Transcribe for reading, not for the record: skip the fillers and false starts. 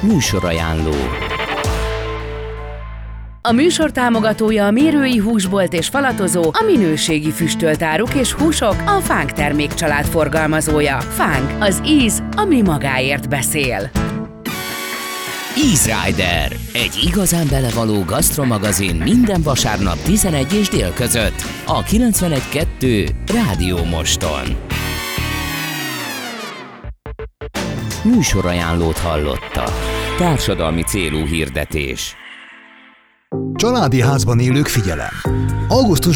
Műsorajánló. A műsor támogatója a Mérői Húsbolt és Falatozó, a minőségi füstölt áruk és húsok, a Fánk termékcsalád forgalmazója. Fánk, az íz, ami magáért beszél. Easy Rider, egy igazán belevaló gasztromagazin minden vasárnap 11 és dél között a 91.2 Rádió Moston. Műsorajánlót hallottak. Társadalmi célú hirdetés. Családi házban élők, figyelem! Augusztus